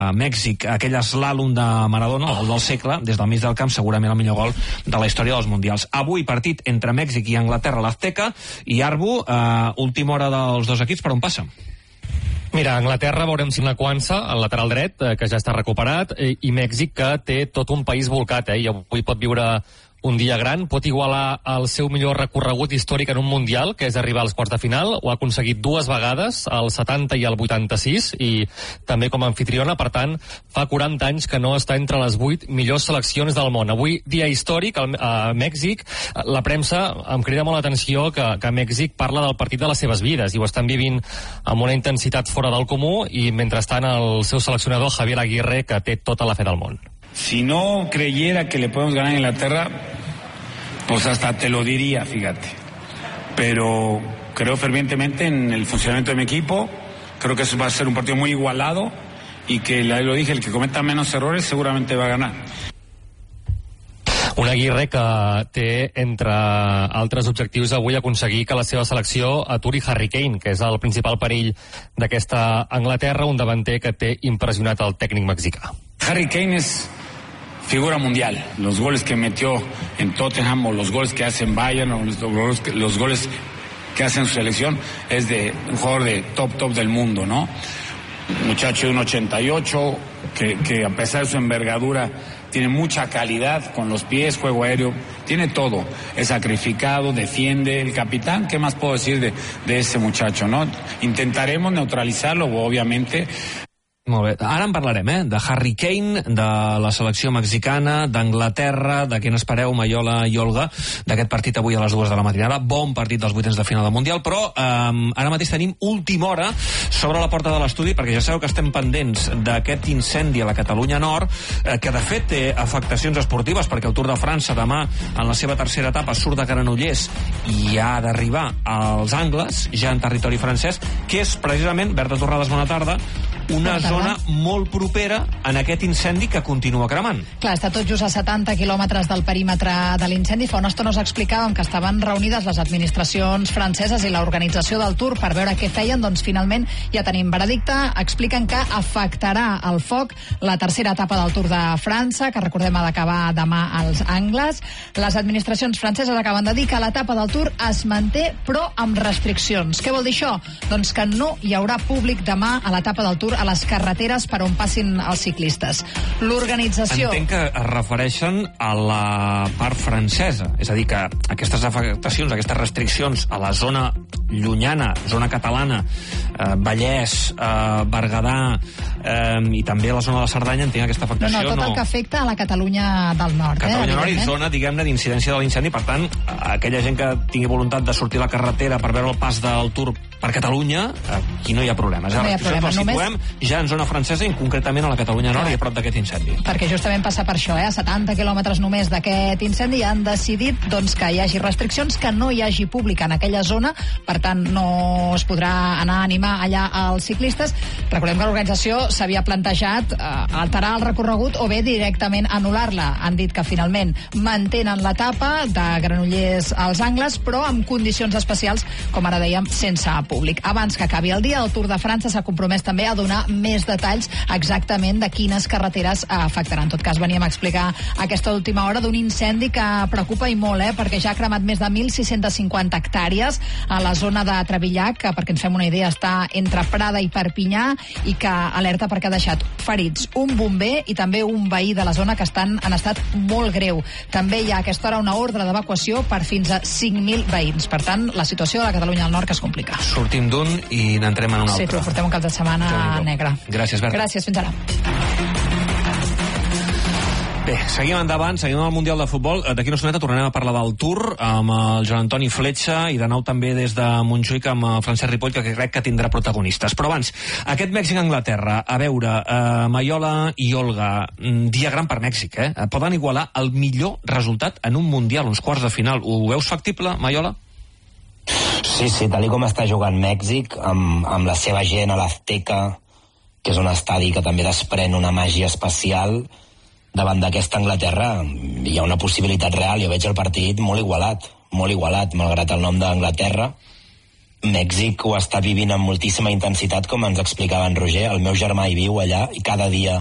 a Mèxic, aquell eslàlom de Maradona, el del segle, des del mig del camp, segurament el millor gol de la història dels Mundials. Avui partit entre Mèxic i Anglaterra a l'Azteca, i Arbu, última hora dels dos equips, per on passa? Mira, Anglaterra veurem si la Quança, el lateral dret, que ja està recuperat, i Mèxic, que té tot un país volcat, i avui pot viure un dia gran, pot igualar el seu millor recorregut històric en un Mundial, que és arribar als quarts de final. Ho ha aconseguit dues vegades, el 70 i el 86, i també com a anfitriona. Per tant, fa 40 anys que no està entre les 8 millors seleccions del món. Avui, dia històric a Mèxic. La premsa em crida molt l'atenció que Mèxic parla del partit de les seves vides, i ho estan vivint amb una intensitat fora del comú, i mentrestant el seu seleccionador, Javier Aguirre, que té tota la fe del món. Si no creyera que le podemos ganar a Inglaterra, pues hasta te lo diría, fíjate. Pero creo fervientemente en el funcionamiento de mi equipo. Creo que eso va a ser un partido muy igualado y que, lo dije, el que cometa menos errores seguramente va a ganar. Un Aguirre que té, entre altres objectius, avui aconseguir que la seva selecció aturi Harry Kane, que és el principal perill d'aquesta Anglaterra, un davanter que té impressionat el tècnic mexicà. Harry Kane es figura mundial. Los goles que metió en Tottenham, o los goles que hace en Bayern, o los goles que hace en su selección, es de un jugador de top del mundo, ¿no? Un muchacho de 1.88 que a pesar de su envergadura tiene mucha calidad con los pies, juego aéreo, tiene todo, es sacrificado, defiende, el capitán. ¿Qué más puedo decir de ese muchacho, no? Intentaremos neutralizarlo, obviamente. Molt bé, ara en parlarem, de Harry Kane, de la selecció mexicana, d'Anglaterra, de què n'espereu, Maiola i Olga, d'aquest partit avui a les 2 de la matinada. Bon partit dels vuitens de final del Mundial, però ara mateix tenim última hora sobre la porta de l'estudi, perquè ja sabeu que estem pendents d'aquest incendi a la Catalunya Nord, que de fet té afectacions esportives, perquè el Tour de França demà, en la seva tercera etapa, surt de Granollers i ha d'arribar als Angles, ja en territori francès, que és precisament, Berta Torrades, bona tarda, una zona molt propera en aquest incendi que continua cremant. Clar, està tot just a 70 quilòmetres del perímetre de l'incendi. Fa una estona us explicàvem que estaven reunides les administracions franceses i l'organització del Tour per veure què feien. Doncs finalment ja tenim veredicte. Expliquen que afectarà el foc la tercera etapa del Tour de França, que recordem ha d'acabar demà als Angles. Les administracions franceses acaben de dir que l'etapa del Tour es manté, però amb restriccions. Què vol dir això? Doncs que no hi haurà públic demà a l'etapa del Tour a les carreteres per on passin els ciclistes. L'organització... Entenc que es refereixen a la part francesa, és a dir, que aquestes afectacions, aquestes restriccions a la zona llunyana, zona catalana, Vallès, Berguedà i també a la zona de la Cerdanya, entenc aquesta afectació... No, tot el que afecta a la Catalunya del Nord. Catalunya Nord i zona, diguem-ne, d'incidència de l'incendi. Per tant, aquella gent que tingui voluntat de sortir a la carretera per veure el pas del Tour per Catalunya, aquí no hi ha problemes. No hi ha problema. Ens situem ja en zona francesa i concretament a la Catalunya Nord i a prop d'aquest incendi. Perquè justament passa per això, a 70 quilòmetres només d'aquest incendi, han decidit doncs, que hi hagi restriccions, que no hi hagi públic en aquella zona, per tant no es podrà anar a animar allà als ciclistes. Recordem que l'organització s'havia plantejat alterar el recorregut o bé directament anul·lar-la. Han dit que finalment mantenen l'etapa de Granollers als Angles, però amb condicions especials, com ara dèiem, sense públic. Abans que acabi el dia, el Tour de França s'ha compromès també a donar més detalls exactament de quines carreteres afectaran. En tot cas, veníem a explicar aquesta última hora d'un incendi que preocupa i molt, perquè ja ha cremat més de 1.650 hectàrees a la zona de Trevillac, que, perquè ens fem una idea, està entre Prada i Perpinyà, i que alerta perquè ha deixat ferits un bomber i també un veí de la zona que estan en estat molt greu. També hi ha a aquesta hora una ordre d'evacuació per fins a 5.000 veïns. Per tant, la situació de la Catalunya del Nord que es complica. Sortim d'un i n'entrem en un altre. Sí, però portem un cap de setmana negre. Gràcies, Berta. Gràcies, fins ara. Bé, seguim endavant, seguim amb el Mundial de Futbol. D'aquí una estoneta tornarem a parlar del Tour amb el Joan Antoni Fletxa i de nou també des de Montjuïc amb el Francesc Ripoll, que crec que tindrà protagonistes. Però abans, aquest Mèxic-Anglaterra, a veure, Maiola i Olga, dia gran per Mèxic, Poden igualar el millor resultat en un Mundial, uns quarts de final. Ho veus factible, Maiola? Sí, tal com està jugant Mèxic, amb la seva gent a l'Azteca, que és un estadi que també desprèn una màgia especial, davant d'aquesta Anglaterra hi ha una possibilitat real. Jo veig el partit molt igualat, malgrat el nom d'Anglaterra. Mèxic ho està vivint amb moltíssima intensitat, com ens explicava en Roger. El meu germà hi viu allà i cada dia